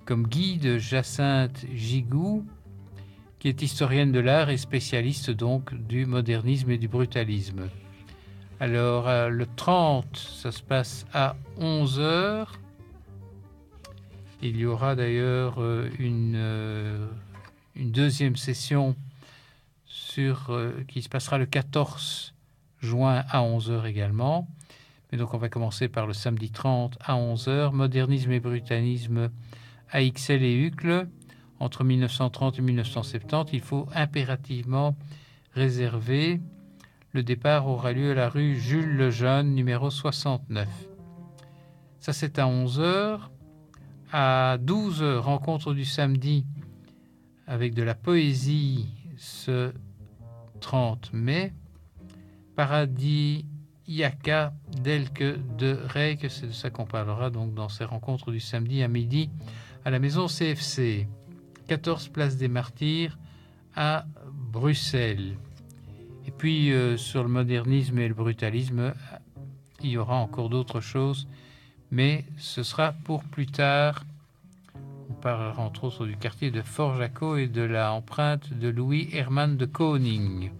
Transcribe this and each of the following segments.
comme guide Jacinthe Gigou, qui est historienne de l'art et spécialiste donc du modernisme et du brutalisme. Alors, le 30, ça se passe à 11h. Il y aura d'ailleurs une deuxième session qui se passera le 14 juin à 11h également. Mais donc, on va commencer par le samedi 30 à 11h. Modernisme et brutalisme à Ixelles et Uccle. Entre 1930 et 1970, il faut impérativement réserver. Le départ aura lieu à la rue Jules Lejeune, numéro 69. Ça, c'est à 11h. À 12h, rencontre du samedi avec de la poésie ce 30 mai. Paradis Yaka d'Elke de Reyck, c'est de ça qu'on parlera donc dans ces rencontres du samedi à midi à la maison CFC. 14 place des Martyrs à Bruxelles. Et puis, sur le modernisme et le brutalisme, il y aura encore d'autres choses, mais ce sera pour plus tard. On parlera entre autres du quartier de Fort-Jacot et de la empreinte de Louis Hermann de Koning.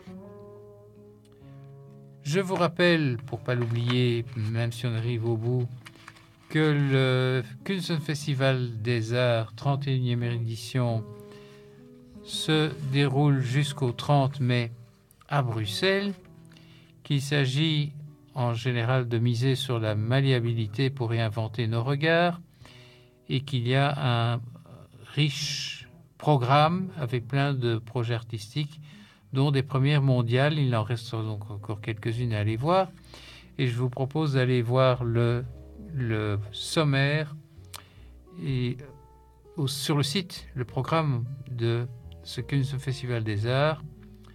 Je vous rappelle, pour ne pas l'oublier, même si on arrive au bout, que le Kunstfestival des Arts 31e édition se déroule jusqu'au 30 mai à Bruxelles, qu'il s'agit en général de miser sur la malléabilité pour réinventer nos regards et qu'il y a un riche programme avec plein de projets artistiques, dont des premières mondiales. Il en reste donc encore quelques-unes à aller voir et je vous propose d'aller voir le sommaire et sur le site, le programme de ce Kunstfestival des Arts,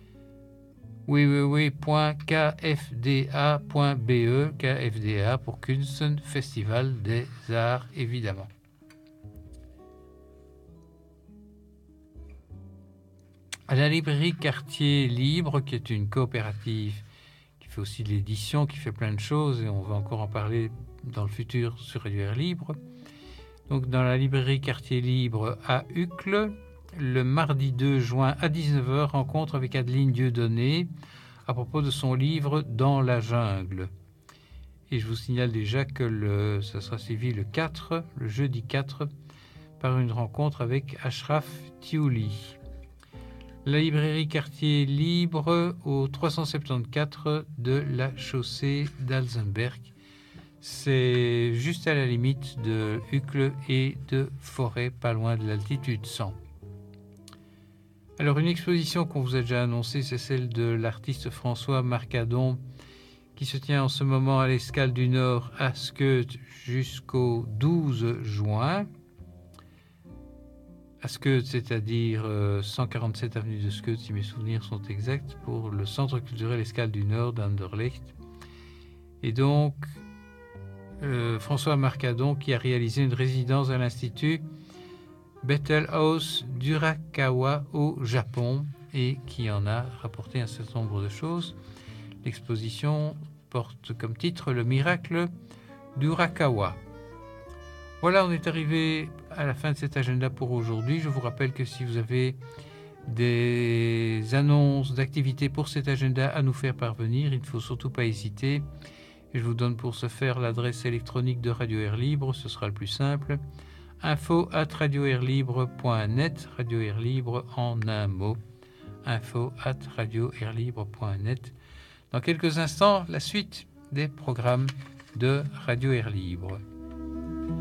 www.kfda.be, KFDA pour Kunstfestival des Arts, évidemment. À la librairie Quartier Libre, qui est une coopérative qui fait aussi de l'édition, qui fait plein de choses, et on va encore en parler dans le futur sur Radio Air Libre. Donc, dans la librairie Quartier Libre à Uccle, le mardi 2 juin à 19h, rencontre avec Adeline Dieudonné à propos de son livre « Dans la jungle ». Et je vous signale déjà que ça sera suivi le jeudi 4, par une rencontre avec Ashraf Thiouli. La librairie Quartier Libre au 374 de la chaussée d'Alzenberg. C'est juste à la limite de Uccle et de Forêt, pas loin de l'altitude 100. Alors, une exposition qu'on vous a déjà annoncée, c'est celle de l'artiste François Marcadon, qui se tient en ce moment à l'Escale du Nord à Skeut jusqu'au 12 juin. À Skeut, c'est-à-dire 147 avenue de Skeut, si mes souvenirs sont exacts, pour le Centre culturel Escale du Nord d'Anderlecht. Et donc, François Marcadon, qui a réalisé une résidence à l'Institut Bethel House d'Urakawa au Japon et qui en a rapporté un certain nombre de choses. L'exposition porte comme titre « Le miracle d'Urakawa ». Voilà, on est arrivé à la fin de cet agenda pour aujourd'hui. Je vous rappelle que si vous avez des annonces d'activités pour cet agenda à nous faire parvenir, il ne faut surtout pas hésiter. Et je vous donne pour ce faire l'adresse électronique de Radio Air Libre, ce sera le plus simple. info@radioairlibre.net, Radio Air Libre en un mot. info@radioairlibre.net. Dans quelques instants, la suite des programmes de Radio Air Libre.